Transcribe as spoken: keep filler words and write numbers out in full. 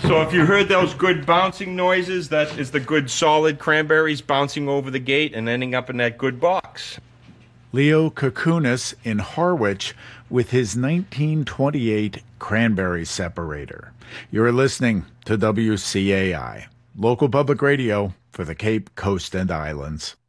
So if you heard those good bouncing noises, that is the good solid cranberries bouncing over the gate and ending up in that good box. Leo Koukounis in Harwich with his nineteen twenty-eight cranberry separator. You're listening to W C A I, local public radio for the Cape Coast and Islands.